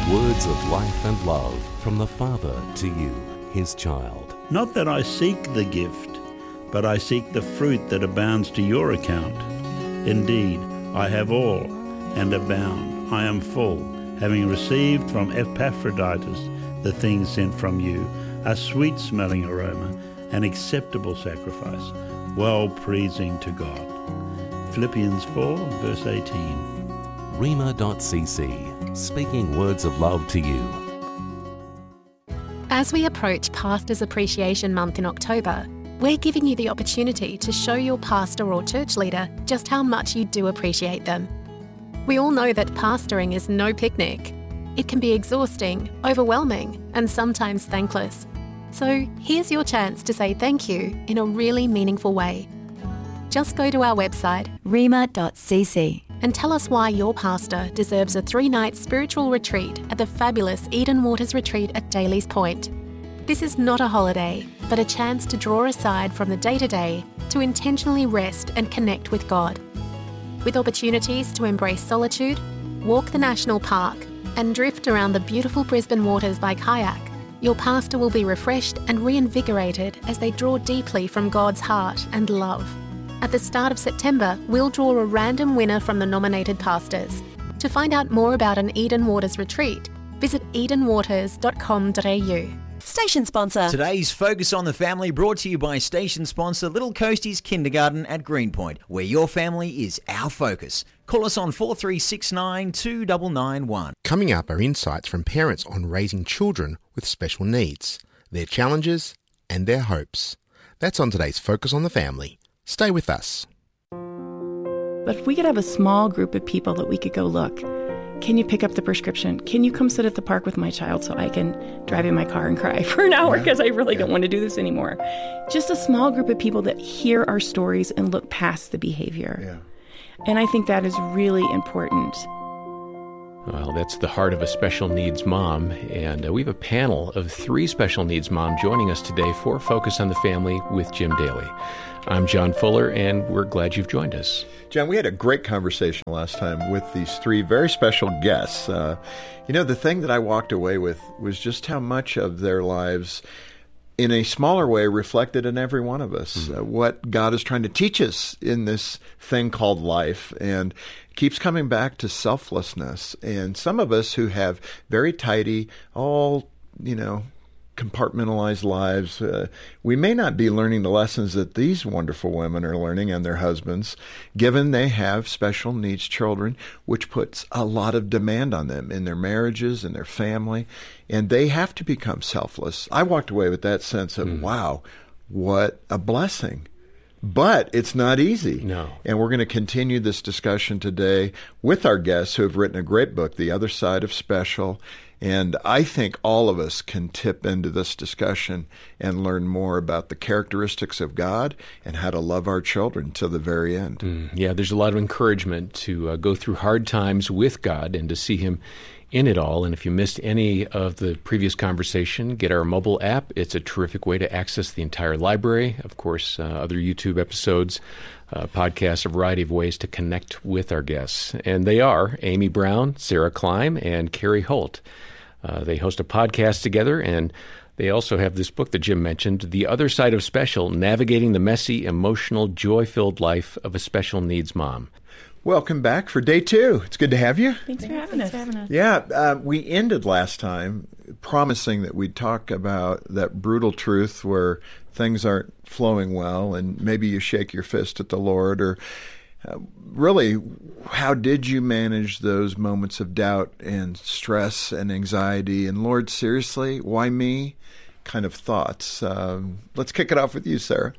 Words of life and love from the Father to you, his child. Not that I seek the gift, but I seek the fruit that abounds to your account. Indeed, I have all and abound. I am full, having received from Epaphroditus the things sent from you, a sweet-smelling aroma, an acceptable sacrifice, well-pleasing to God. Philippians 4, verse 18. Rhema.cc, speaking words of love to you. As we approach Pastors Appreciation Month in October, we're giving you the opportunity to show your pastor or church leader just how much you do appreciate them. We all know that pastoring is no picnic. It can be exhausting, overwhelming, and sometimes thankless. So here's your chance to say thank you in a really meaningful way. Just go to our website, rhema.cc, and tell us why your pastor deserves a 3-night spiritual retreat at the fabulous Eden Waters Retreat at Daly's Point. This is not a holiday, but a chance to draw aside from the day-to-day to intentionally rest and connect with God. With opportunities to embrace solitude, walk the national park, and drift around the beautiful Brisbane waters by kayak, your pastor will be refreshed and reinvigorated as they draw deeply from God's heart and love. At the start of September, we'll draw a random winner from the nominated pastors. To find out more about an Eden Waters retreat, visit edenwaters.com.au. Station sponsor. Today's Focus on the Family brought to you by station sponsor Little Coasties Kindergarten at Greenpoint, where your family is our focus. Call us on 4369 2991. Coming up are insights from parents on raising children with special needs, their challenges and their hopes. That's on today's Focus on the Family. Stay with us. But if we could have a small group of people that we could go, look, can you pick up the prescription? Can you come sit at the park with my child so I can drive in my car and cry for an hour because I really don't want to do this anymore? Just a small group of people that hear our stories and look past the behavior. Yeah. And I think that is really important. Well, that's the heart of a special needs mom, and we have a panel of 3 special needs moms joining us today for Focus on the Family with Jim Daly. I'm John Fuller, and we're glad you've joined us. John, we had a great conversation last time with these 3 very special guests. The thing that I walked away with was just how much of their lives, in a smaller way, reflected in every one of us. What God is trying to teach us in this thing called life, and keeps coming back to selflessness. And some of us who have very tidy, compartmentalized lives, we may not be learning the lessons that these wonderful women are learning and their husbands, given they have special needs children, which puts a lot of demand on them in their marriages and their family, and they have to become selfless. I walked away with that sense of, wow, what a blessing. But it's not easy. No. And we're going to continue this discussion today with our guests who have written a great book, The Other Side of Special. And I think all of us can tip into this discussion and learn more about the characteristics of God and how to love our children to the very end. Yeah, there's a lot of encouragement to go through hard times with God and to see Him in it all. And if you missed any of the previous conversation, get our mobile app. It's a terrific way to access the entire library. Of course, other YouTube episodes, podcasts, a variety of ways to connect with our guests. And they are Amy Brown, Sarah Klein, and Carrie Holt. They host a podcast together, and they also have this book that Jim mentioned, The Other Side of Special, Navigating the Messy, Emotional, Joy-Filled Life of a Special Needs Mom. Welcome back for day 2. It's good to have you. Thanks for having us. Yeah, we ended last time promising that we'd talk about that brutal truth where things aren't flowing well and maybe you shake your fist at the Lord, or really, how did you manage those moments of doubt and stress and anxiety? And Lord, seriously, why me? Kind of thoughts. Let's kick it off with you, Sarah.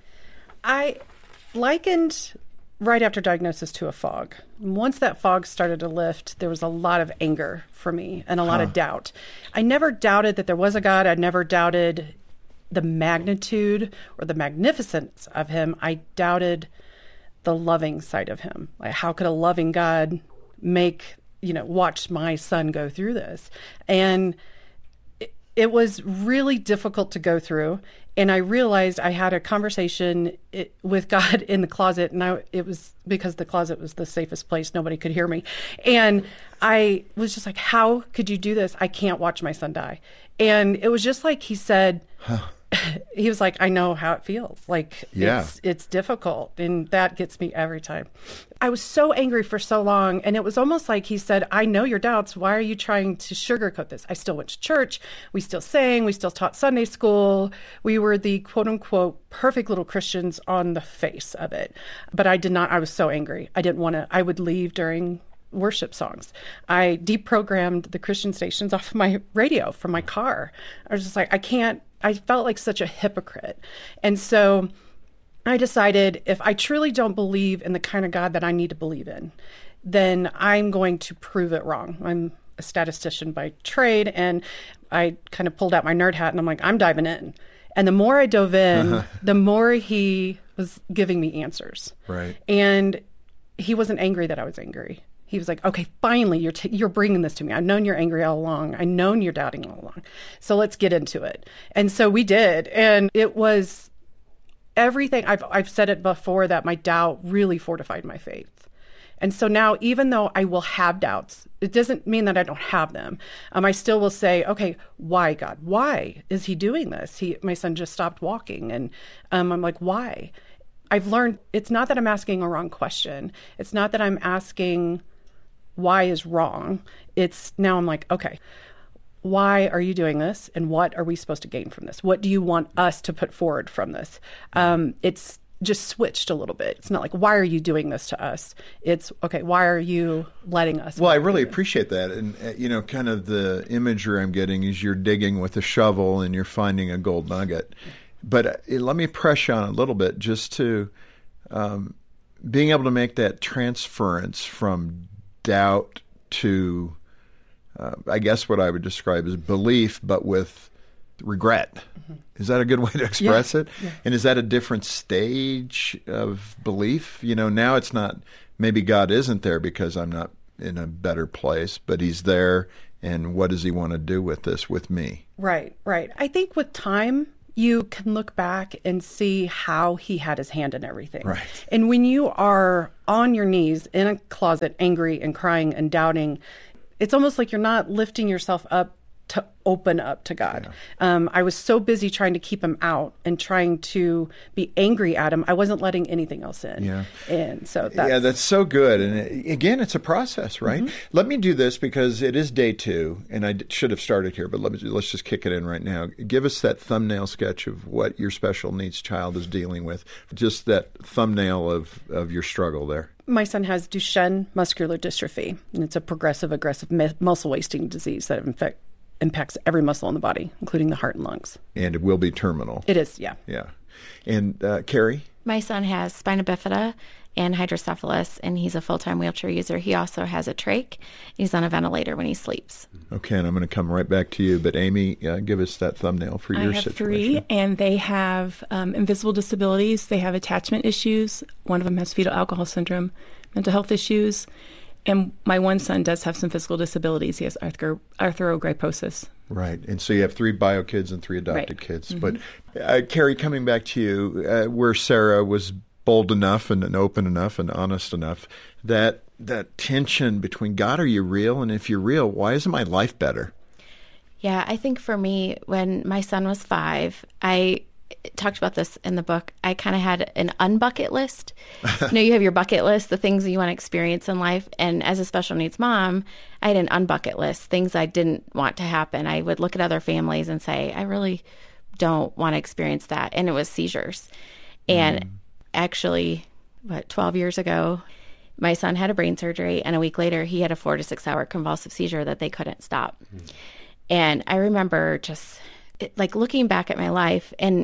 I likened right after diagnosis to a fog. Once that fog started to lift, there was a lot of anger for me and a lot of doubt. I never doubted that there was a God. I never doubted the magnitude or the magnificence of Him. I doubted the loving side of Him. Like, how could a loving God watch my son go through this? And it was really difficult to go through. And I realized I had a conversation with God in the closet, and it was because the closet was the safest place. Nobody could hear me. And I was just like, how could you do this? I can't watch my son die. And it was just like he said, he was like, I know how it feels. Like, it's difficult. And that gets me every time. I was so angry for so long. And it was almost like he said, I know your doubts. Why are you trying to sugarcoat this? I still went to church. We still sang. We still taught Sunday school. We were the quote unquote perfect little Christians on the face of it. But I was so angry. I didn't want to, I would leave during worship songs. I deprogrammed the Christian stations off my radio from my car. I was just like, I felt like such a hypocrite. And so I decided if I truly don't believe in the kind of God that I need to believe in, then I'm going to prove it wrong. I'm a statistician by trade, and I kind of pulled out my nerd hat and I'm like, I'm diving in. And the more I dove in, the more he was giving me answers. Right. And he wasn't angry that I was angry. He was like, okay, finally, you're bringing this to me. I've known you're angry all along. I've known you're doubting all along. So let's get into it. And so we did. And it was everything. I've said it before that my doubt really fortified my faith. And so now, even though I will have doubts, it doesn't mean that I don't have them. I still will say, okay, why, God? Why is he doing this? My son just stopped walking. And I'm like, why? I've learned it's not that I'm asking a wrong question. It's not that I'm asking why is wrong. It's now I'm like, okay, why are you doing this? And what are we supposed to gain from this? What do you want us to put forward from this? It's just switched a little bit. It's not like, why are you doing this to us? It's, okay, why are you letting us? Well, I really appreciate that. And, kind of the imagery I'm getting is you're digging with a shovel and you're finding a gold nugget. But let me press you on a little bit just to being able to make that transference from doubt to, I guess what I would describe as belief, but with regret. Mm-hmm. Is that a good way to express it? Yeah. And is that a different stage of belief? Now it's not, maybe God isn't there because I'm not in a better place, but he's there. And what does he want to do with this, with me? Right. I think with time, you can look back and see how he had his hand in everything. Right. And when you are on your knees in a closet, angry and crying and doubting, it's almost like you're not lifting yourself up to open up to God. Yeah. I was so busy trying to keep him out and trying to be angry at him. I wasn't letting anything else in. Yeah. And so that's so good. And again, it's a process, right? Mm-hmm. Let me do this because it is day 2, and I should have started here, but let's just kick it in right now. Give us that thumbnail sketch of what your special needs child is dealing with. Just that thumbnail of your struggle there. My son has Duchenne muscular dystrophy, and it's a progressive, aggressive muscle wasting disease that impacts every muscle in the body, including the heart and lungs. And it will be terminal. It is, yeah. Yeah. And Carrie? My son has spina bifida and hydrocephalus, and he's a full-time wheelchair user. He also has a trach. He's on a ventilator when he sleeps. Okay, and I'm going to come right back to you. But Amy, give us that thumbnail for your situation. I have 3, and they have invisible disabilities. They have attachment issues. One of them has fetal alcohol syndrome, mental health issues. And my one son does have some physical disabilities. He has arthrogryposis. Right. And so you have 3 bio kids and 3 adopted kids. Mm-hmm. But Carrie, coming back to you, where Sarah was bold enough and open enough and honest enough, that tension between, God, are you real? And if you're real, why isn't my life better? Yeah, I think for me, when my son was 5, I talked about this in the book. I kind of had an unbucket list. You have your bucket list, the things that you want to experience in life. And as a special needs mom, I had an unbucket list, things I didn't want to happen. I would look at other families and say, I really don't want to experience that. And it was seizures. And actually, 12 years ago, my son had a brain surgery, and a week later, he had a 4 to 6 hour convulsive seizure that they couldn't stop. And I remember just looking back at my life, and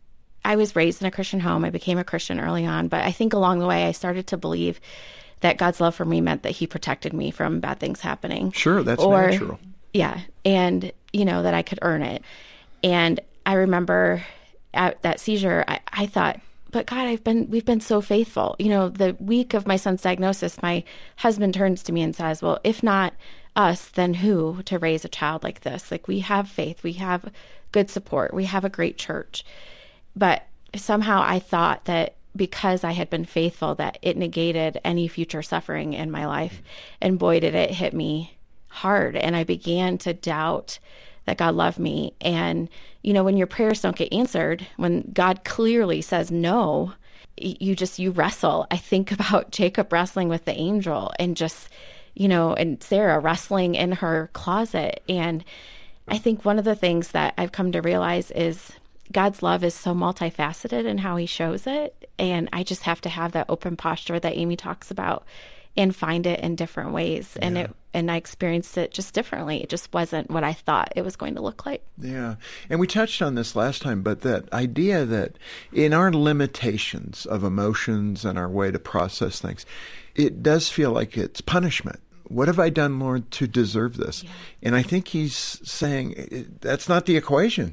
I was raised in a Christian home. I became a Christian early on, but I think along the way I started to believe that God's love for me meant that he protected me from bad things happening. Sure, that's natural. Yeah, and that I could earn it. And I remember at that seizure, I thought, but God, we've been so faithful. The week of my son's diagnosis, my husband turns to me and says, well, if not us, then who to raise a child like this? Like, we have faith, we have good support, we have a great church. But somehow I thought that because I had been faithful, that it negated any future suffering in my life. And boy, did it hit me hard. And I began to doubt that God loved me. And, when your prayers don't get answered, when God clearly says no, you wrestle. I think about Jacob wrestling with the angel, and just, and Sarah wrestling in her closet. And I think one of the things that I've come to realize is God's love is so multifaceted in how he shows it. And I just have to have that open posture that Amy talks about and find it in different ways. Yeah. And I experienced it just differently. It just wasn't what I thought it was going to look like. Yeah. And we touched on this last time, but that idea that in our limitations of emotions and our way to process things, it does feel like it's punishment. What have I done, Lord, to deserve this? Yeah. And I think he's saying that's not the equation.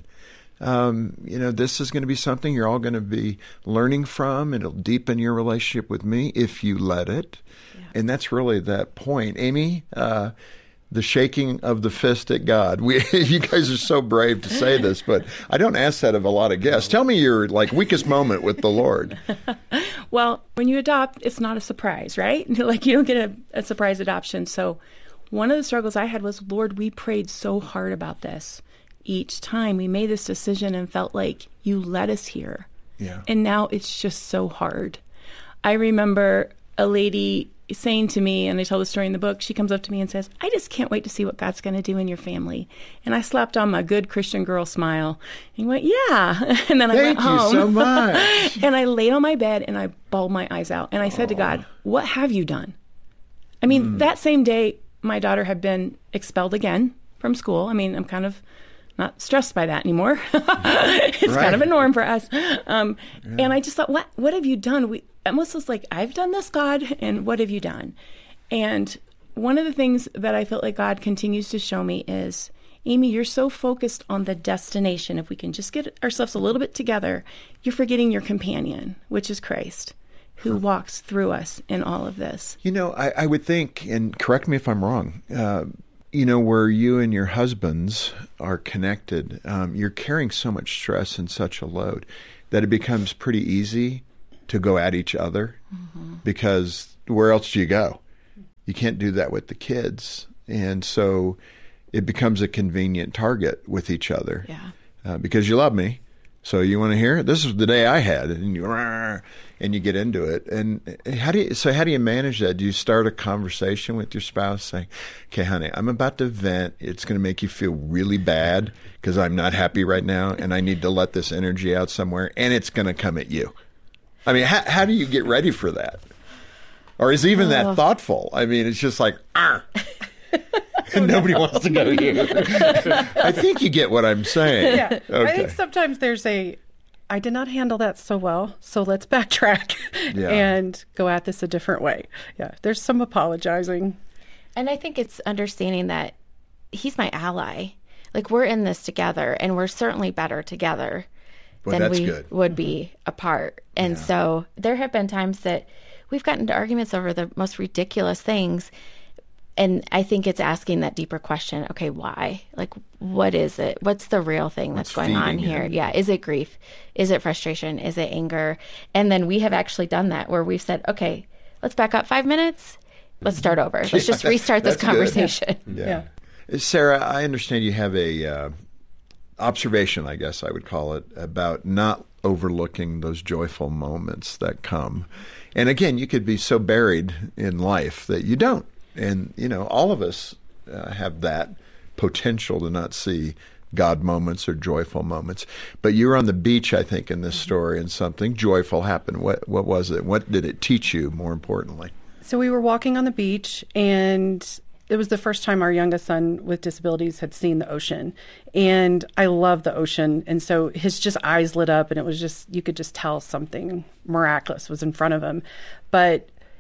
This is going to be something you're all going to be learning from. It'll deepen your relationship with me if you let it. Yeah. And that's really that point. Amy, the shaking of the fist at God. You guys are so brave to say this, but I don't ask that of a lot of guests. Tell me your weakest moment with the Lord. Well, when you adopt, it's not a surprise, right? Like, you don't get a surprise adoption. So one of the struggles I had was, Lord, we prayed so hard about this. Each time we made this decision and felt like you led us here. Yeah. And now it's just so hard. I remember a lady saying to me, and I tell the story in the book, she comes up to me and says, I just can't wait to see what God's going to do in your family. And I slapped on my good Christian girl smile and went, yeah. And then I went home. Thank you so much. And I laid on my bed and I bawled my eyes out. And I said to God, what have you done? I mean, that same day, my daughter had been expelled again from school. I mean, I'm kind of not stressed by that anymore. It's kind of a norm for us. And I just thought, what have you done? It almost was like, I've done this, God, and what have you done? And one of the things that I felt like God continues to show me is, Amy, you're so focused on the destination. If we can just get ourselves a little bit together, you're forgetting your companion, which is Christ, who walks through us in all of this. I would think, and correct me if I'm wrong, where you and your husbands are connected, you're carrying so much stress and such a load that it becomes pretty easy to go at each other, because where else do you go? You can't do that with the kids. And so it becomes a convenient target with each other. Yeah. Because you love me. So you want to hear it? This is the day I had, and you get into it. And how do you manage that? Do you start a conversation with your spouse saying, "Okay, honey, I'm about to vent. It's going to make you feel really bad because I'm not happy right now, and I need to let this energy out somewhere, and it's going to come at you." I mean, how do you get ready for that? Or is even that thoughtful? I mean, it's just like, and nobody wants to go here. I think you get what I'm saying. Yeah. Okay. I think sometimes there's I did not handle that so well, so let's backtrack and go at this a different way. Yeah, there's some apologizing. And I think it's understanding that he's my ally. Like, we're in this together, and we're certainly better together than we would be apart. And so there have been times that we've gotten into arguments over the most ridiculous things. And I think it's asking that deeper question, okay, why? Like, what is it? What's the real thing that's going on here? Yeah. Is it grief? Is it frustration? Is it anger? And then we have actually done that where we've said, okay, let's back up 5 minutes. Let's start over. Let's just restart this conversation. Yeah. Sarah, I understand you have a observation, I guess I would call it, about not overlooking those joyful moments that come. And again, you could be so buried in life that you don't. And, all of us have that potential to not see God moments or joyful moments. But you were on the beach, I think, in this story, and something joyful happened. What was it? What did it teach you, more importantly? So we were walking on the beach, and it was the first time our youngest son with disabilities had seen the ocean. And I love the ocean. And so his just eyes lit up, and it was just, you could just tell something miraculous was in front of him. But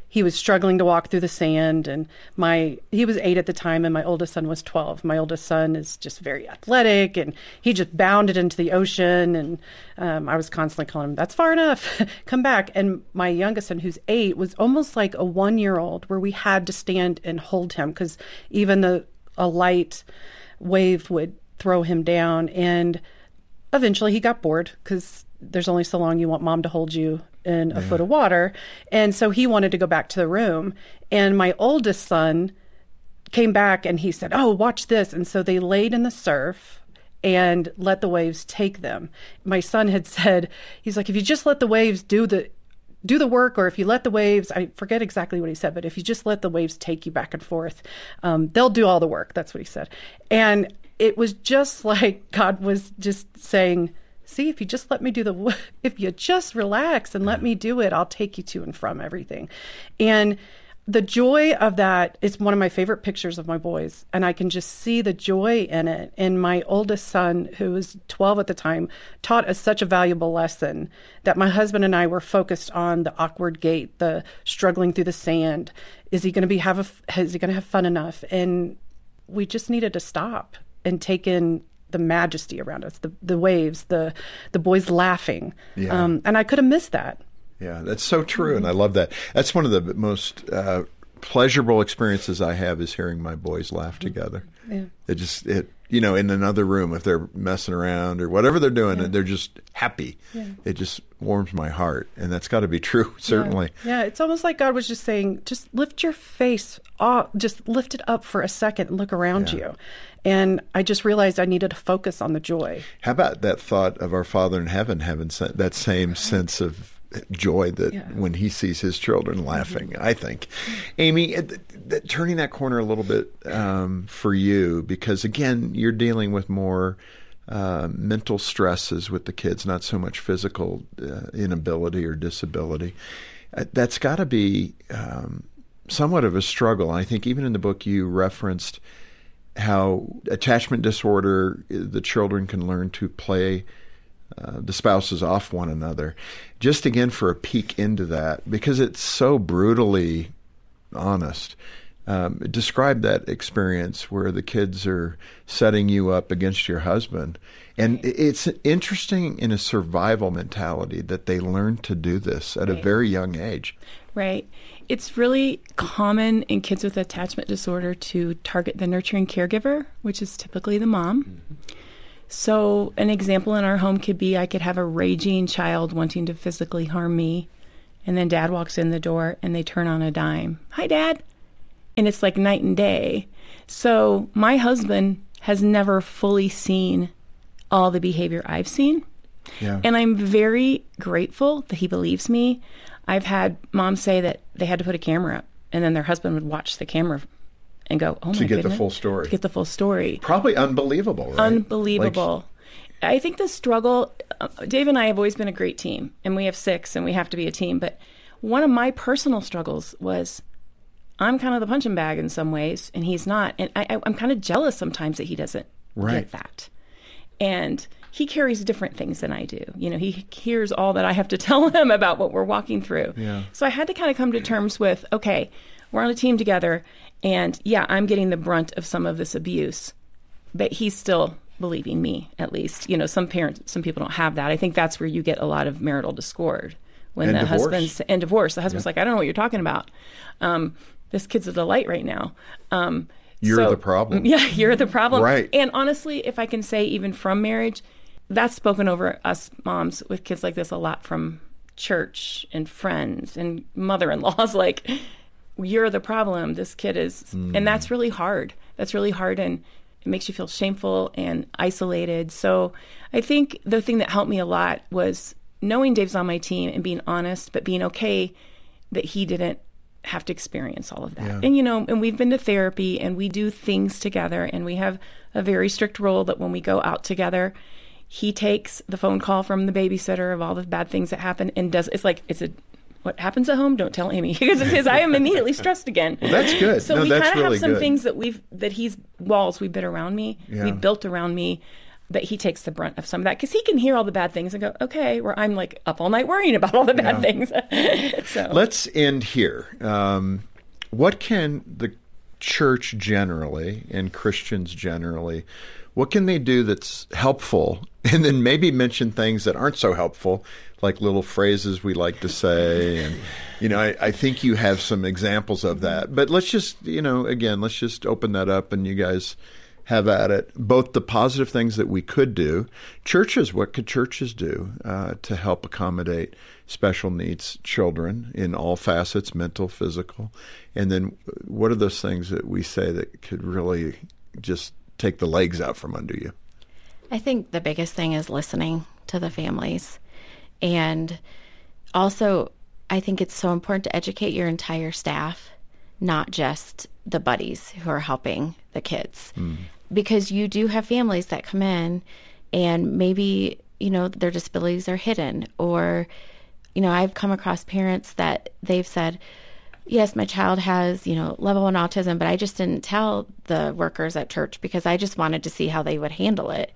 he was struggling to walk through the sand, and he was 8 at the time, and my oldest son was 12. My oldest son is just very athletic, and he just bounded into the ocean, and I was constantly calling him, "That's far enough, come back." And my youngest son, who's 8, was almost like a 1-year-old, where we had to stand and hold him because even a light wave would throw him down. And eventually he got bored because there's only so long you want mom to hold you in a foot of water. And so he wanted to go back to the room. And my oldest son came back and he said, "Oh, watch this." And so they laid in the surf and let the waves take them. My son had said, he's like, "If you just let the waves do the work, or if you let the waves," I forget exactly what he said, but if you just let the waves take you back and forth, they'll do all the work. That's what he said. And it was just like God was just saying, "See, if you just let me if you just relax and let me do it, I'll take you to and from everything." And the joy of that is one of my favorite pictures of my boys. And I can just see the joy in it. And my oldest son, who was 12 at the time, taught us such a valuable lesson that my husband and I were focused on the awkward gait, the struggling through the sand. Is he going to have fun enough? And we just needed to stop and take in the majesty around us, the waves, the boys laughing. Yeah. And I could have missed that. Yeah, that's so true, and I love that. That's one of the most pleasurable experiences I have is hearing my boys laugh together. Yeah. It in another room, if they're messing around or whatever they're doing, and they're just happy. Yeah. It just warms my heart, and that's got to be true, certainly. Yeah, it's almost like God was just saying, just lift your face off, just lift it up for a second and look around you. And I just realized I needed to focus on the joy. How about that thought of our Father in heaven having that same sense of joy that when he sees his children laughing, I think. Amy, turning that corner a little bit for you, because again, you're dealing with more mental stresses with the kids, not so much physical inability or disability. That's got to be somewhat of a struggle. I think even in the book you referenced how attachment disorder, the children can learn to play the spouses off one another. Just again for a peek into that, because it's so brutally honest. Describe that experience where the kids are setting you up against your husband. And it's interesting in a survival mentality that they learn to do this at a very young age. Right. It's really common in kids with attachment disorder to target the nurturing caregiver, which is typically the mom. Mm-hmm. So an example in our home could be I could have a raging child wanting to physically harm me, and then Dad walks in the door and they turn on a dime. "Hi, Dad." And it's like night and day. So my husband has never fully seen all the behavior I've seen. Yeah. And I'm very grateful that he believes me. I've had moms say that they had to put a camera up, and then their husband would watch the camera and go, "Oh my goodness." To get the full story. To get the full story. Probably unbelievable, right? Unbelievable. I think the struggle, Dave and I have always been a great team, and we have 6, and we have to be a team. But one of my personal struggles was I'm kind of the punching bag in some ways, and he's not. And I'm kind of jealous sometimes that he doesn't get that. And he carries different things than I do. He hears all that I have to tell him about what we're walking through. Yeah. So I had to kind of come to terms with, okay, we're on a team together, and I'm getting the brunt of some of this abuse, but he's still believing me, at least. Some people don't have that. I think that's where you get a lot of marital discord when the husband's and divorce. The husband's like, "I don't know what you're talking about. This kid's a delight right now." You're the problem. Yeah, you're the problem. Right. And honestly, if I can say, even from marriage, that's spoken over us moms with kids like this a lot from church and friends and mother-in-laws, like, "You're the problem. This kid is," and that's really hard. That's really hard, and it makes you feel shameful and isolated. So I think the thing that helped me a lot was knowing Dave's on my team and being honest, but being okay that he didn't have to experience all of that. Yeah. And, and we've been to therapy, and we do things together, and we have a very strict rule that when we go out together, he takes the phone call from the babysitter of all the bad things that happen and what happens at home, don't tell Amy, because I am immediately stressed again. Well, that's good. So we kind of have some things that walls we built around me. Yeah. We built around me. that he takes the brunt of some of that, because he can hear all the bad things and go, okay, where I'm like up all night worrying about all the bad things. So let's end here. What can the church generally and Christians generally, what can they do that's helpful? And then maybe mention things that aren't so helpful, like little phrases we like to say. And, I think you have some examples of that. But let's just, let's just open that up and you guys have at it. Both the positive things that we could do. Churches, what could churches do to help accommodate special needs children in all facets, mental, physical? And then what are those things that we say that could really just take the legs out from under you? I think the biggest thing is listening to the families. And also, I think it's so important to educate your entire staff, not just the buddies who are helping the kids. Because you do have families that come in and maybe, their disabilities are hidden. Or, I've come across parents that they've said, yes, my child has, level 1 autism, but I just didn't tell the workers at church because I just wanted to see how they would handle it.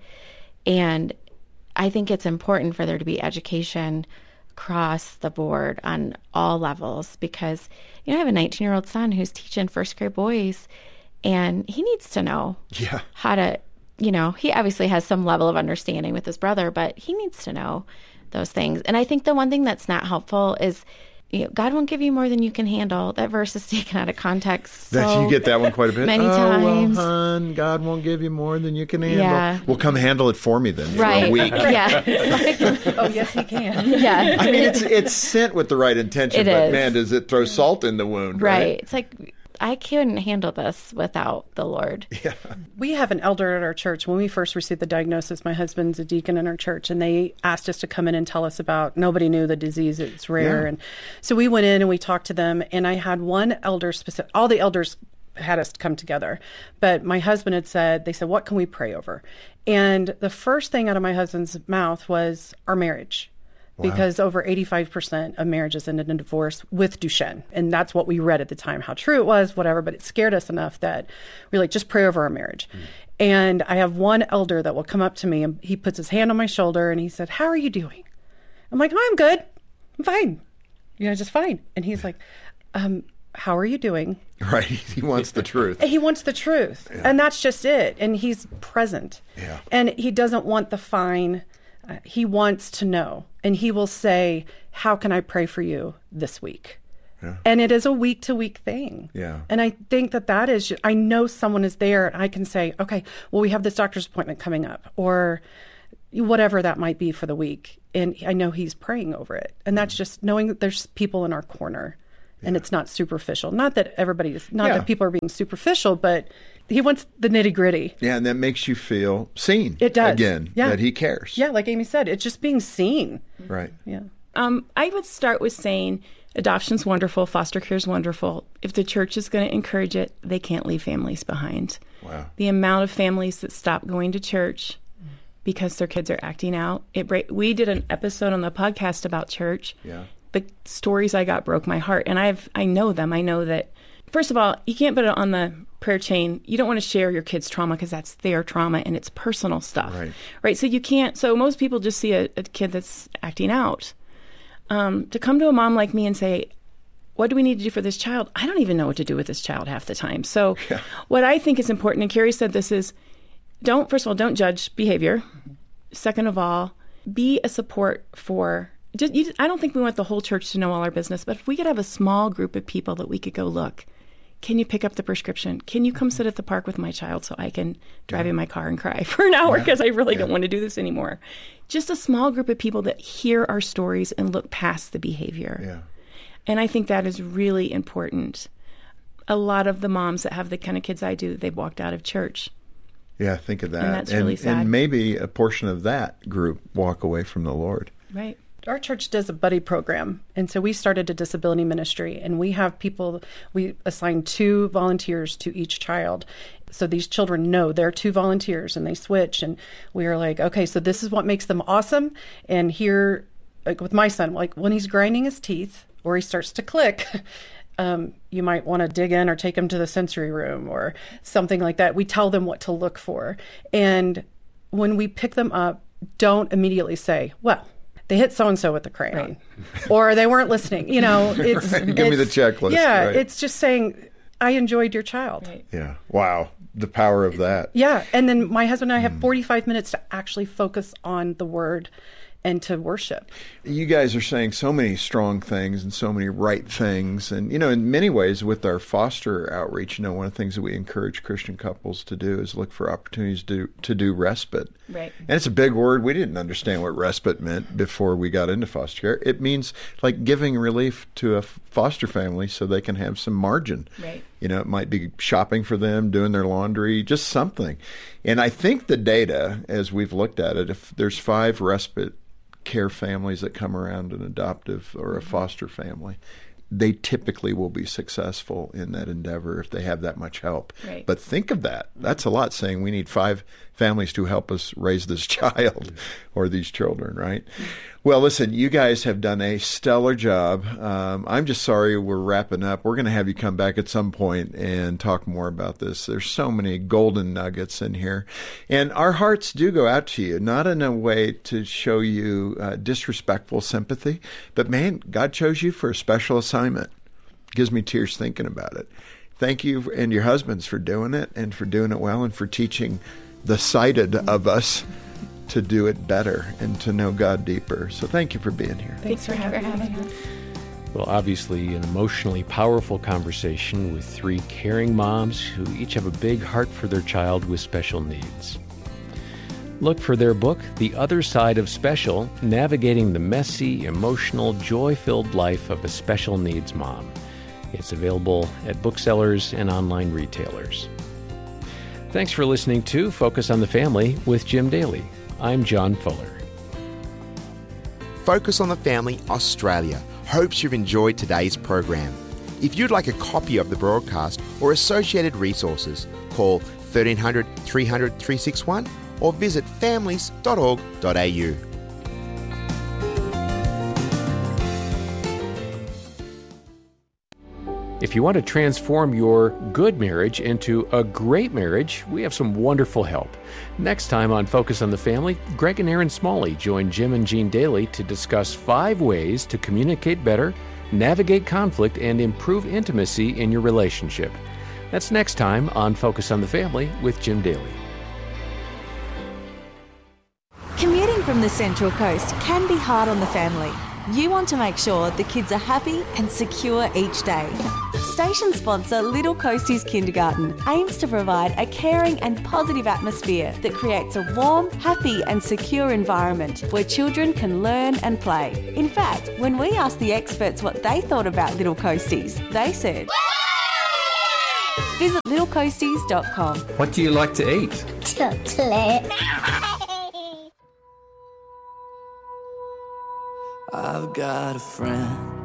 And I think it's important for there to be education across the board on all levels because, I have a 19-year-old son who's teaching first grade boys, and he needs to know how to, he obviously has some level of understanding with his brother, but he needs to know those things. And I think the one thing that's not helpful is, God won't give you more than you can handle. That verse is taken out of context. You get that one quite a bit. Many times. Well, hon, God won't give you more than you can handle. Yeah. Well, come handle it for me then for right. a week. Yeah. Oh, yes, he can. Yeah. I mean, it's sent with the right intention, but man, does it throw salt in the wound, right? It's like, I couldn't handle this without the Lord. Yeah. We have an elder at our church. When we first received the diagnosis, my husband's a deacon in our church, and they asked us to come in and tell us about, nobody knew the disease, it's rare. Yeah. And so we went in and we talked to them, and I had one elder specific, all the elders had us come together. But my husband had said, they said, what can we pray over? And the first thing out of my husband's mouth was our marriage. Wow. Because over 85% of marriages ended in divorce with Duchenne. And that's what we read at the time, how true it was, whatever. But it scared us enough that we're like, just pray over our marriage. And I have one elder that will come up to me and he puts his hand on my shoulder and he said, how are you doing? I'm like, oh, I'm good. I'm fine. Just fine. And he's like, how are you doing? Right. He wants the truth. He wants the truth. Yeah. And that's just it. And he's present. Yeah. And he doesn't want the fine. He wants to know. And he will say, how can I pray for you this week? Yeah. And it is a week-to-week thing. Yeah. And I think that is, I know someone is there and I can say, okay, well, we have this doctor's appointment coming up or whatever that might be for the week. And I know he's praying over it. And that's just knowing that there's people in our corner and it's not superficial. Not that that people are being superficial, but he wants the nitty gritty. Yeah, and that makes you feel seen. It does. Again, that he cares. Yeah, like Amy said, it's just being seen. Right. Yeah. I would start with saying adoption's wonderful, foster care's wonderful. If the church is going to encourage it, they can't leave families behind. Wow. The amount of families that stop going to church because their kids are acting out. We did an episode on the podcast about church. Yeah. The stories I got broke my heart. And I know them. I know that, first of all, you can't put it on the prayer chain. You don't want to share your kids' trauma because that's their trauma and it's personal stuff. Right. So you can't. So most people just see a kid that's acting out. To come to a mom like me and say, what do we need to do for this child? I don't even know what to do with this child half the time. So what I think is important, and Carrie said this, is first of all, don't judge behavior. Second of all, be a support for, I don't think we want the whole church to know all our business, but if we could have a small group of people that we could go, look, can you pick up the prescription? Can you come sit at the park with my child so I can drive in my car and cry for an hour because I really don't want to do this anymore? Just a small group of people that hear our stories and look past the behavior. Yeah. And I think that is really important. A lot of the moms that have the kind of kids I do, they've walked out of church. Yeah, think of that. And that's really sad. And maybe a portion of that group walk away from the Lord. Right. Our church does a buddy program. And so we started a disability ministry and we have we assign 2 volunteers to each child. So these children know they're 2 volunteers and they switch. And we are like, okay, so this is what makes them awesome. And here, like with my son, like when he's grinding his teeth or he starts to click, you might want to dig in or take him to the sensory room or something like that. We tell them what to look for. And when we pick them up, don't immediately say, well, they hit so-and-so with the crayon, or they weren't listening. You know, it's... Right. Give me the checklist. Yeah, right. It's just saying, I enjoyed your child. Right. Yeah. Wow. The power of that. Yeah. And then my husband and I have 45 minutes to actually focus on the word and to worship. You guys are saying so many strong things and so many right things. And, in many ways with our foster outreach, one of the things that we encourage Christian couples to do is look for opportunities to do respite. Right. And it's a big word. We didn't understand what respite meant before we got into foster care. It means like giving relief to a foster family so they can have some margin. Right. It might be shopping for them, doing their laundry, just something. And I think the data, as we've looked at it, if there's 5 respite care families that come around an adoptive or a foster family, they typically will be successful in that endeavor if they have that much help. Right. But think of that. That's a lot, saying we need 5 families to help us raise this child or these children, right? Well, listen, you guys have done a stellar job. I'm just sorry we're wrapping up. We're going to have you come back at some point and talk more about this. There's so many golden nuggets in here. And our hearts do go out to you, not in a way to show you disrespectful sympathy, but man, God chose you for a special assignment. It gives me tears thinking about it. Thank you and your husbands for doing it and for doing it well and for teaching the sighted of us to do it better and to know God deeper. So thank you for being here. Thanks for having us. Well, obviously an emotionally powerful conversation with 3 caring moms who each have a big heart for their child with special needs. Look for their book, The Other Side of Special, Navigating the Messy, Emotional, Joy-Filled Life of a Special Needs Mom. It's available at booksellers and online retailers. Thanks for listening to Focus on the Family with Jim Daly. I'm John Fuller. Focus on the Family Australia hopes you've enjoyed today's program. If you'd like a copy of the broadcast or associated resources, call 1300 300 361 or visit families.org.au. If you want to transform your good marriage into a great marriage, we have some wonderful help. Next time on Focus on the Family, Greg and Erin Smalley join Jim and Jean Daly to discuss 5 ways to communicate better, navigate conflict, and improve intimacy in your relationship. That's next time on Focus on the Family with Jim Daly. Commuting from the Central Coast can be hard on the family. You want to make sure the kids are happy and secure each day. Station sponsor Little Coasties Kindergarten aims to provide a caring and positive atmosphere that creates a warm, happy and secure environment where children can learn and play. In fact, when we asked the experts what they thought about Little Coasties, they said, visit littlecoasties.com. What do you like to eat? Chocolate. I've got a friend